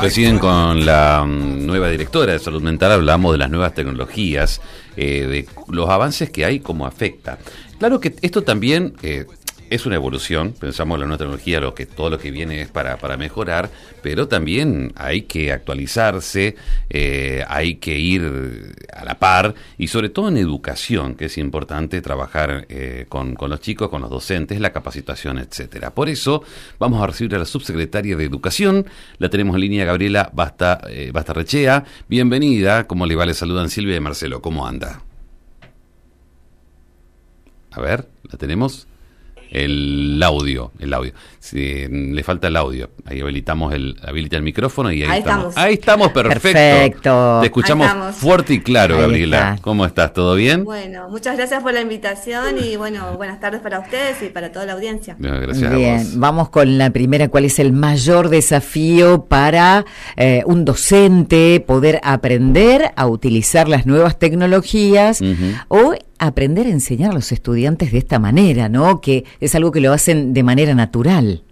Recién con la nueva directora de Salud Mental hablamos de las nuevas tecnologías, de los avances que hay, cómo afecta. Claro que esto también es una evolución, pensamos en la nueva tecnología, todo lo que viene es para mejorar, pero también hay que actualizarse, hay que ir a la par, y sobre todo en educación, que es importante trabajar con los chicos, con los docentes, la capacitación, etcétera. Por eso vamos a recibir a la subsecretaria de Educación, la tenemos en línea, Gabriela Bastarrechea. Bienvenida, ¿cómo le va? Le saludan Silvia y Marcelo, ¿cómo anda? A ver, ¿la tenemos? El audio. Sí, le falta el audio. Ahí habilita el micrófono y ahí estamos. Ahí estamos, perfecto. Te escuchamos fuerte y claro, Gabriela. ¿Cómo estás? ¿Todo bien? Bueno, muchas gracias por la invitación y bueno, buenas tardes para ustedes y para toda la audiencia. Gracias bien, a vos. Vamos con la primera. ¿Cuál es el mayor desafío para un docente poder aprender a utilizar las nuevas tecnologías o aprender a enseñar a los estudiantes de esta manera, ¿no? Que es algo que lo hacen de manera natural.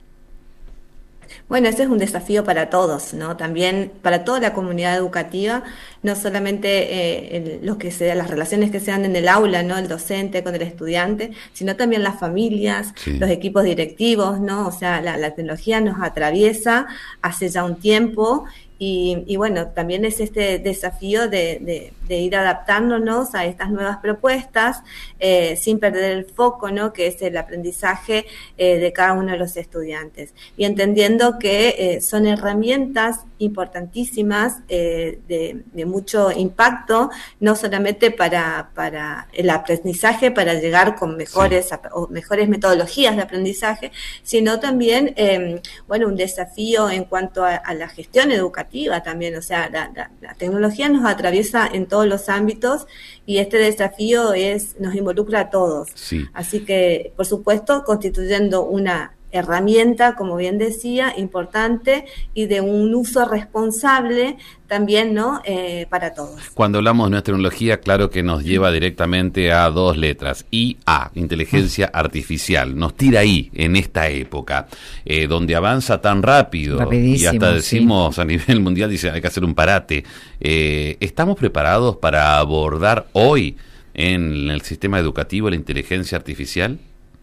Bueno, ese es un desafío para todos, ¿no? También para toda la comunidad educativa, no solamente las relaciones que se dan en el aula, ¿no? El docente con el estudiante, sino también las familias, los equipos directivos, ¿no? O sea, la tecnología nos atraviesa hace ya un tiempo. Y bueno, también es este desafío de ir adaptándonos a estas nuevas propuestas sin perder el foco, ¿no? Que es el aprendizaje de cada uno de los estudiantes. Y entendiendo que son herramientas importantísimas de mucho impacto, no solamente para el aprendizaje, para llegar con mejores metodologías de aprendizaje, sino también, un desafío en cuanto a la gestión educativa también, o sea, la tecnología nos atraviesa en todos los ámbitos y este desafío nos involucra a todos. Sí. Así que, por supuesto, constituyendo una herramienta, como bien decía, importante y de un uso responsable también, ¿no? Para todos. Cuando hablamos de nueva tecnología, claro que nos lleva directamente a dos letras, IA, inteligencia artificial. Nos tira ahí, en esta época, donde avanza tan rápido. Rapidísimo, y hasta decimos a nivel mundial, dice, hay que hacer un parate. ¿Estamos preparados para abordar hoy en el sistema educativo la inteligencia artificial?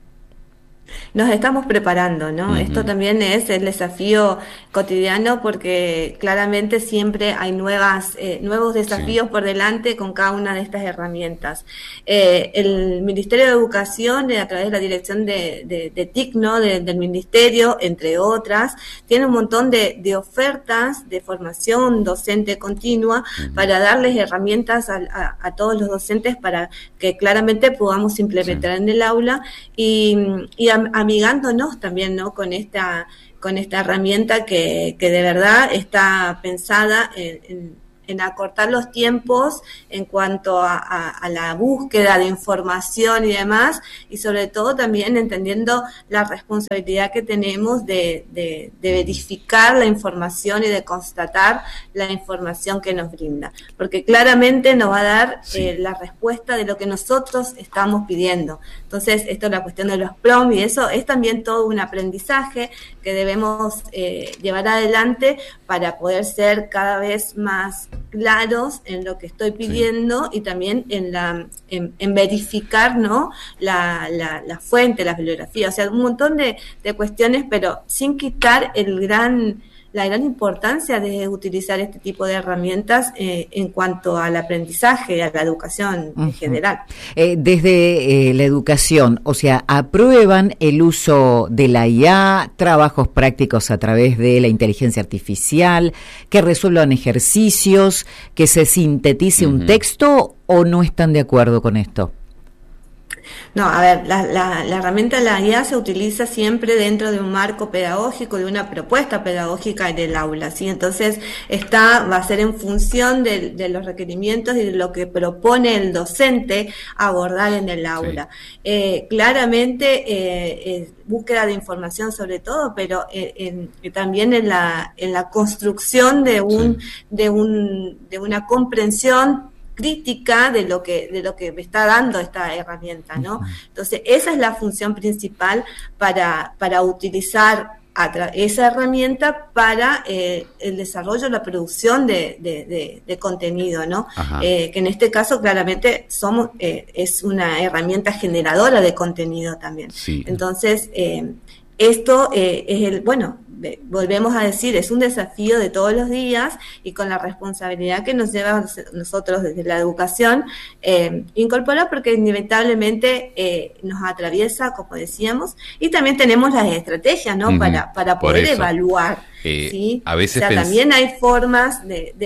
Nos estamos preparando, ¿no? Esto también es el desafío cotidiano porque claramente siempre hay nuevos desafíos por delante con cada una de estas herramientas. El Ministerio de Educación, a través de la dirección de TIC, ¿no? Del Ministerio, entre otras, tiene un montón de ofertas de formación docente continua para darles herramientas a todos los docentes para que claramente podamos implementar en el aula y amigándonos también, ¿no? con esta herramienta que de verdad está pensada en acortar los tiempos en cuanto a la búsqueda de información y demás, y sobre todo también entendiendo la responsabilidad que tenemos de verificar la información y de constatar la información que nos brinda, porque claramente nos va a dar la respuesta de lo que nosotros estamos pidiendo. Entonces, esto es la cuestión de los prompts, y eso es también todo un aprendizaje que debemos llevar adelante para poder ser cada vez más claros en lo que estoy pidiendo y también en verificar, ¿no? la fuente, la bibliografía, o sea, un montón de cuestiones, pero sin quitar la gran importancia de utilizar este tipo de herramientas en cuanto al aprendizaje, a la educación en general. Desde la educación, o sea, ¿aprueban el uso de la IA, trabajos prácticos a través de la inteligencia artificial, que resuelvan ejercicios, que se sintetice un texto, o no están de acuerdo con esto? No, a ver, la herramienta de la IA se utiliza siempre dentro de un marco pedagógico, de una propuesta pedagógica en el aula, ¿sí? Entonces, va a ser en función de los requerimientos y de lo que propone el docente abordar en el aula. Claramente, búsqueda de información sobre todo, pero también en la construcción de una comprensión crítica de lo que me está dando esta herramienta, ¿no? Entonces, esa es la función principal para utilizar esa herramienta para el desarrollo, la producción de contenido, ¿no? Que en este caso claramente es una herramienta generadora de contenido también. Sí. Entonces, esto es volvemos a decir, es un desafío de todos los días y con la responsabilidad que nos lleva nosotros desde la educación, incorporar, porque inevitablemente nos atraviesa, como decíamos, y también tenemos las estrategias, ¿no? Para poder evaluar. ¿Sí? A veces también hay formas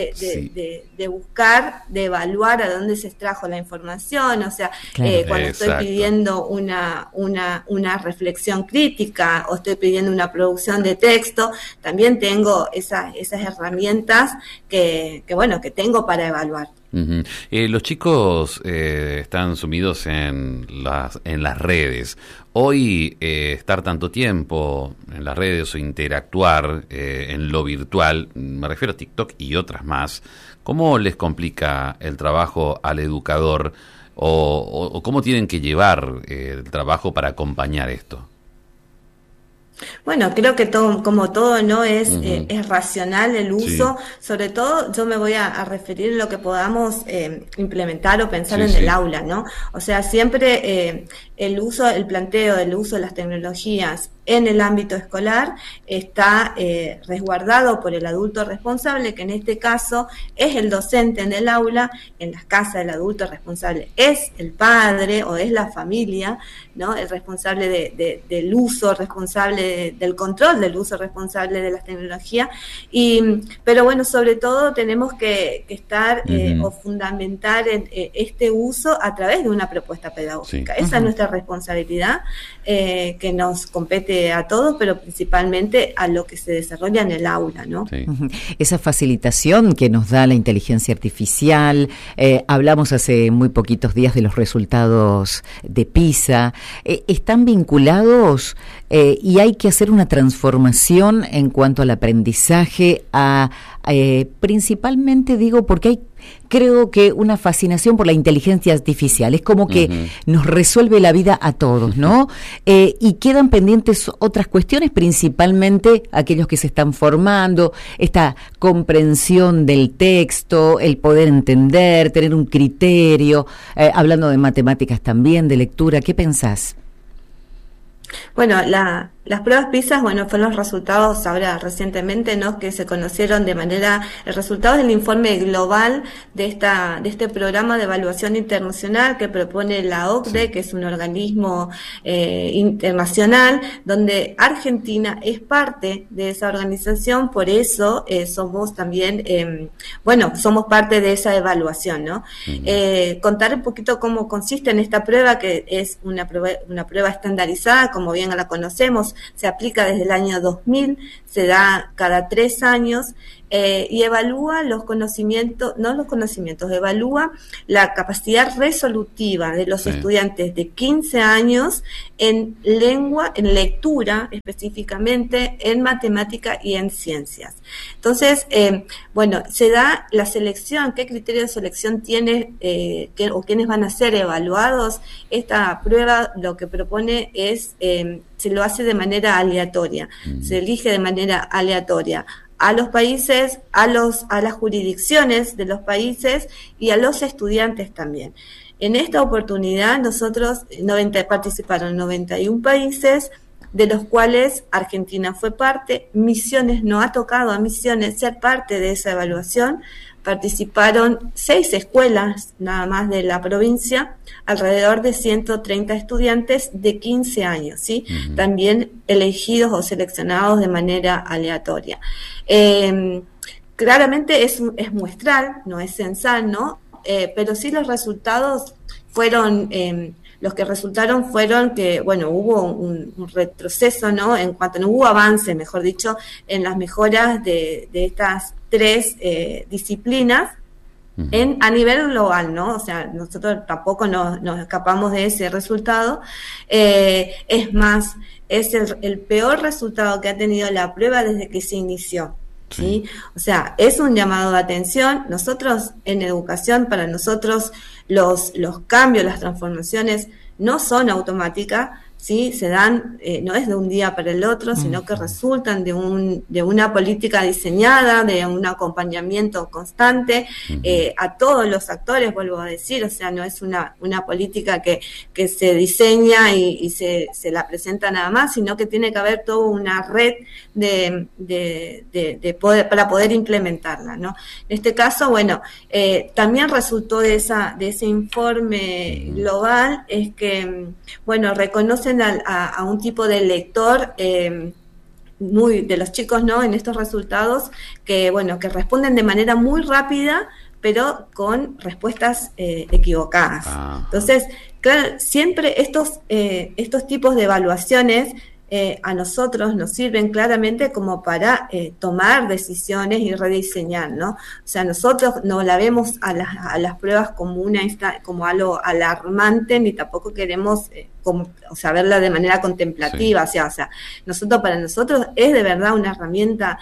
de buscar, de evaluar a dónde se extrajo la información, o sea, cuando estoy pidiendo una reflexión crítica o estoy pidiendo una producción de texto, también tengo esas herramientas que tengo para evaluar. Uh-huh. Los chicos están sumidos en las redes. Hoy estar tanto tiempo en las redes o interactuar en lo virtual, me refiero a TikTok y otras más, ¿cómo les complica el trabajo al educador o cómo tienen que llevar el trabajo para acompañar esto? Bueno, creo que como todo no es racional el uso, sobre todo yo me voy a referir a lo que podamos implementar o pensar en el aula, ¿no? O sea, siempre el planteo del uso de las tecnologías en el ámbito escolar está resguardado por el adulto responsable, que en este caso es el docente en el aula. En las casas del adulto responsable es el padre o es la familia, ¿no? El responsable del uso, responsable del control del uso responsable de las tecnologías. Pero bueno, sobre todo tenemos que estar o fundamentar este uso a través de una propuesta pedagógica. Esa es nuestra responsabilidad, que nos compete a todos, pero principalmente a lo que se desarrolla en el aula, ¿no? Sí. Esa facilitación que nos da la inteligencia artificial, hablamos hace muy poquitos días de los resultados de PISA, están vinculados y hay que hacer una transformación en cuanto al aprendizaje, principalmente digo porque creo que una fascinación por la inteligencia artificial, es como que nos resuelve la vida a todos, ¿no? Y quedan pendientes otras cuestiones, principalmente aquellos que se están formando, esta comprensión del texto, el poder entender, tener un criterio, hablando de matemáticas también, de lectura. ¿Qué pensás? Bueno, las pruebas PISA, fueron los resultados ahora recientemente, ¿no? Que se conocieron el resultado del informe global de este programa de evaluación internacional que propone la OCDE, que es un organismo internacional, donde Argentina es parte de esa organización, por eso somos también, somos parte de esa evaluación, ¿no? Contar un poquito cómo consiste en esta prueba, que es una prueba estandarizada, como bien la conocemos, se aplica desde el año 2000, se da cada 3 años y evalúa evalúa la capacidad resolutiva de los estudiantes de 15 años en lectura específicamente, en matemática y en ciencias. Entonces, se da la selección, qué criterio de selección tiene o quiénes van a ser evaluados. Esta prueba lo que propone es, se lo hace de manera aleatoria, se elige de manera aleatoria a los países, a las jurisdicciones de los países y a los estudiantes también. En esta oportunidad participaron 91 países, de los cuales Argentina fue parte. Misiones no ha tocado a Misiones ser parte de esa evaluación. Participaron 6 escuelas nada más de la provincia, alrededor de 130 estudiantes de 15 años, ¿sí? También elegidos o seleccionados de manera aleatoria. Claramente es muestral, no es censal, ¿no? Pero sí los resultados fueron... los que resultaron fueron que, hubo un retroceso, ¿no? En cuanto no hubo avance, mejor dicho, en las mejoras de estas 3 disciplinas a nivel global, ¿no? O sea, nosotros tampoco nos escapamos de ese resultado. Es más, es el peor resultado que ha tenido la prueba desde que se inició. ¿Sí? O sea, es un llamado de atención. Nosotros en educación, para nosotros los cambios, las transformaciones no son automáticas, ¿sí? Se dan, no es de un día para el otro, sino que resultan de una política diseñada, de un acompañamiento constante a todos los actores, vuelvo a decir, o sea, no es una política que se diseña y se la presenta nada más, sino que tiene que haber toda una red de poder, para poder implementarla, ¿no? En este caso, bueno, también resultó de ese informe global, es que, bueno, reconocen a un tipo de lector muy de los chicos, ¿no? En estos resultados que, bueno, que responden de manera muy rápida, pero con respuestas equivocadas. Entonces, claro, siempre estos tipos de evaluaciones a nosotros nos sirven claramente como para tomar decisiones y rediseñar, ¿no? O sea, nosotros no la vemos a las pruebas como algo alarmante, ni tampoco queremos verla de manera contemplativa, sí. O sea, para nosotros es de verdad una herramienta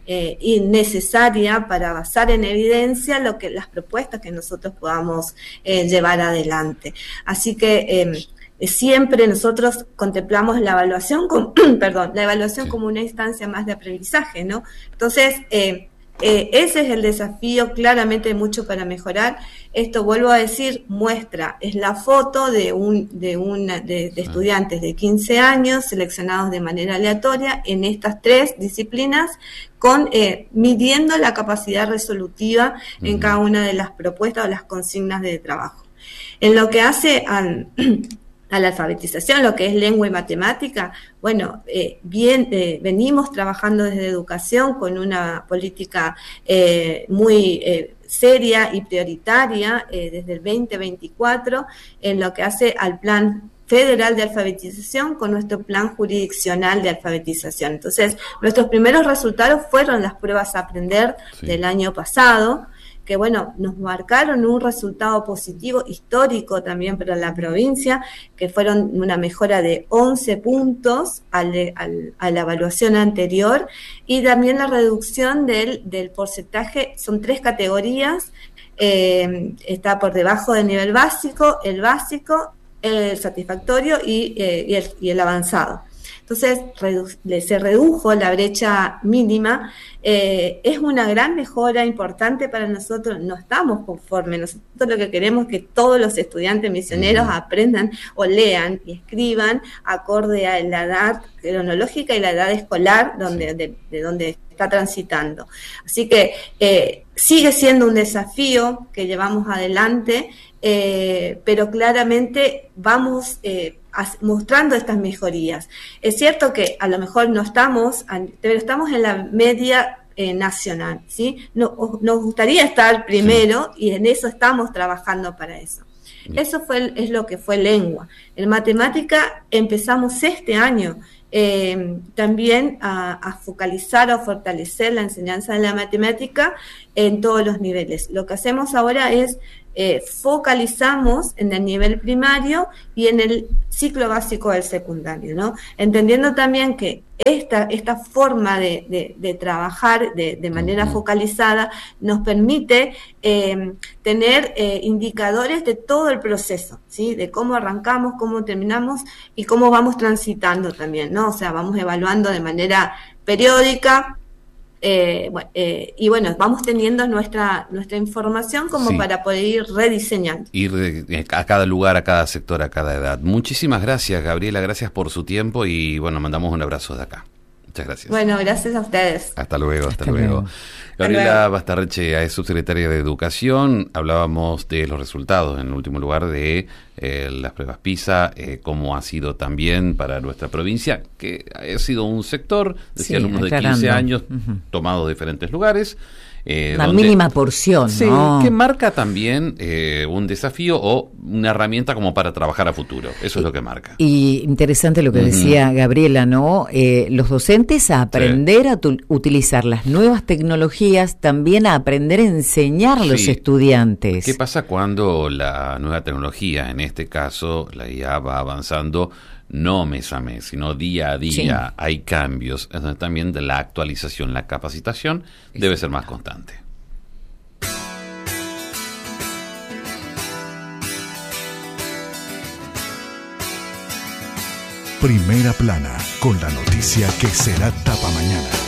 innecesaria para basar en evidencia las propuestas que nosotros podamos llevar adelante. Así que siempre nosotros contemplamos la evaluación como una instancia más de aprendizaje, ¿no? Entonces, ese es el desafío, claramente hay mucho para mejorar. Esto, vuelvo a decir, es la foto de estudiantes de 15 años seleccionados de manera aleatoria en estas 3 disciplinas, midiendo la capacidad resolutiva en cada una de las propuestas o las consignas de trabajo. En lo que hace a la alfabetización, lo que es lengua y matemática, bueno, venimos trabajando desde educación con una política muy seria y prioritaria desde el 2024 en lo que hace al plan federal de alfabetización con nuestro plan jurisdiccional de alfabetización. Entonces, nuestros primeros resultados fueron las pruebas a aprender del año pasado, que bueno, nos marcaron un resultado positivo histórico también para la provincia, que fueron una mejora de 11 puntos a la evaluación anterior, y también la reducción del porcentaje. Son 3 categorías, está por debajo del nivel básico, el satisfactorio y el avanzado. Entonces, se redujo la brecha mínima, es una gran mejora importante para nosotros, no estamos conformes, nosotros lo que queremos es que todos los estudiantes misioneros aprendan o lean y escriban acorde a la edad cronológica y la edad escolar de donde está transitando. Así que sigue siendo un desafío que llevamos adelante, pero claramente vamos mostrando estas mejorías. Es cierto que a lo mejor no estamos, pero estamos en la media nacional, ¿sí? Nos gustaría estar primero y en eso estamos trabajando para eso. Eso es lo que fue lengua. En matemática empezamos este año también a focalizar o fortalecer la enseñanza de la matemática en todos los niveles. Lo que hacemos ahora es focalizamos en el nivel primario y en el ciclo básico del secundario, ¿no? Entendiendo también que esta forma de trabajar de manera focalizada nos permite tener indicadores de todo el proceso, ¿sí? De cómo arrancamos, cómo terminamos y cómo vamos transitando también, ¿no? O sea, vamos evaluando de manera periódica. Y bueno, vamos teniendo nuestra información como para poder ir rediseñando. Ir a cada lugar, a cada sector, a cada edad. Muchísimas gracias, Gabriela, gracias por su tiempo y bueno, mandamos un abrazo de acá. Muchas gracias. Bueno, gracias a ustedes. Hasta luego. Gabriela Bastarreche es subsecretaria de Educación. Hablábamos de los resultados, en último lugar, de las pruebas PISA, cómo ha sido también para nuestra provincia, que ha sido un sector de alumnos de 15 años tomados de diferentes lugares. Una mínima porción, ¿no? Que marca también un desafío o una herramienta como para trabajar a futuro. Eso es lo que marca. Y interesante lo que decía Gabriela, ¿no? Los docentes a aprender a utilizar las nuevas tecnologías, también a aprender a enseñar a los estudiantes. ¿Qué pasa cuando la nueva tecnología, en este caso la IA, va avanzando? No mes a mes, sino día a día hay cambios. Entonces también de la actualización, la capacitación debe ser más constante. Primera Plana, con la noticia que será tapa mañana.